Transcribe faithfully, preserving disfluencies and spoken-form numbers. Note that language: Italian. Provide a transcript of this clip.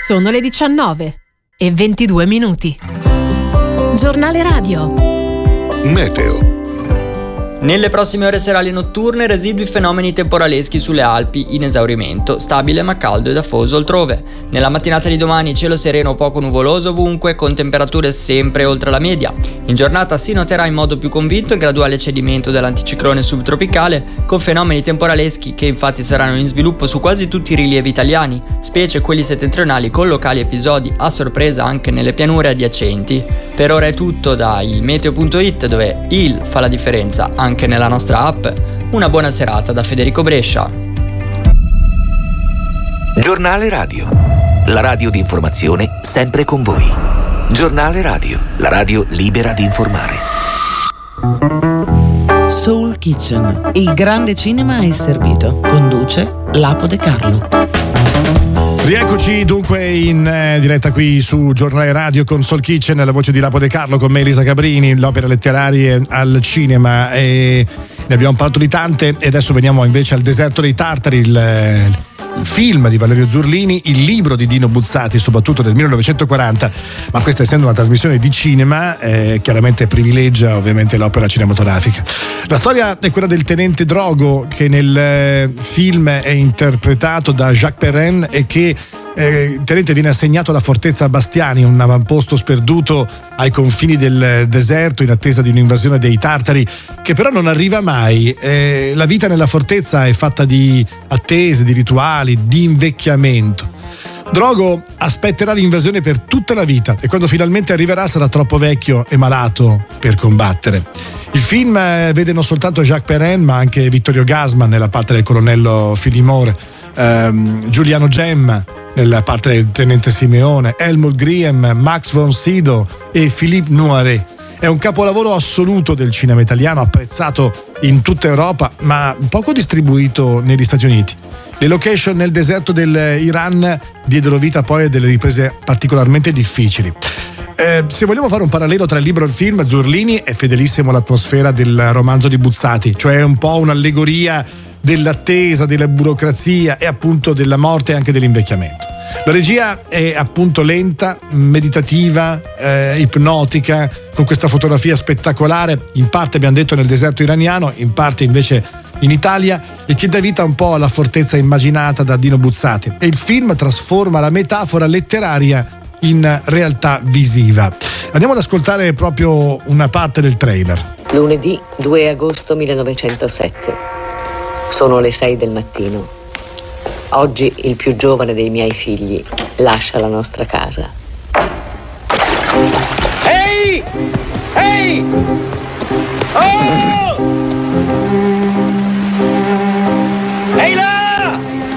Sono le diciannove e ventidue minuti. Giornale radio. Meteo. Nelle prossime ore serali e notturne residui fenomeni temporaleschi sulle Alpi in esaurimento, stabile ma caldo ed afoso altrove. Nella mattinata di domani cielo sereno poco nuvoloso ovunque con temperature sempre oltre la media. In giornata si noterà in modo più convinto il graduale cedimento dell'anticiclone subtropicale con fenomeni temporaleschi che infatti saranno in sviluppo su quasi tutti i rilievi italiani, specie quelli settentrionali con locali episodi a sorpresa anche nelle pianure adiacenti. Per ora è tutto da il meteo punto it dove il fa la differenza anche anche nella nostra app. Una buona serata da Federico Brescia. Giornale radio. La radio di informazione sempre con voi. Giornale radio. La radio libera di informare. Soul Kitchen. Il grande cinema è servito. Conduce Lapo De Carlo. Rieccoci dunque in eh, diretta qui su Giornale Radio con Soul Kitchen, la voce di Lapo De Carlo, con me Elisa Cabrini, l'opera letteraria al cinema, e ne abbiamo parlato di tante e adesso veniamo invece al Deserto dei Tartari, il, il film di Valerio Zurlini, il libro di Dino Buzzati, soprattutto del millenovecentoquaranta, ma questa essendo una trasmissione di cinema eh, chiaramente privilegia ovviamente l'opera cinematografica. La storia è quella del tenente Drogo che nel eh, film è interpretato da Jacques Perrin e che Eh, il tenente viene assegnato alla fortezza Bastiani, un avamposto sperduto ai confini del deserto in attesa di un'invasione dei tartari che però non arriva mai. Eh, la vita nella fortezza è fatta di attese, di rituali, di invecchiamento. Drogo aspetterà l'invasione per tutta la vita e quando finalmente arriverà sarà troppo vecchio e malato per combattere. Il film vede non soltanto Jacques Perrin ma anche Vittorio Gassman nella parte del colonnello Filimore, ehm, Giuliano Gemma nella parte del tenente Simeone, Helmut Griem, Max von Sydow e Philippe Noiret. È un capolavoro assoluto del cinema italiano, apprezzato in tutta Europa ma poco distribuito negli Stati Uniti. Le location nel deserto dell'Iran diedero vita poi a delle riprese particolarmente difficili. Eh, se vogliamo fare un parallelo tra il libro e il film, Zurlini è fedelissimo all'atmosfera del romanzo di Buzzati, cioè un po' un'allegoria dell'attesa, della burocrazia e appunto della morte e anche dell'invecchiamento. La regia è appunto lenta, meditativa, eh, ipnotica, con questa fotografia spettacolare, in parte abbiamo detto nel deserto iraniano, in parte invece in Italia, e che dà vita un po' alla fortezza immaginata da Dino Buzzati. E il film trasforma la metafora letteraria in realtà visiva. Andiamo ad ascoltare proprio una parte del trailer. Lunedì due agosto millenovecentosette. Sono le sei del mattino. Oggi il più giovane dei miei figli lascia la nostra casa. Ehi!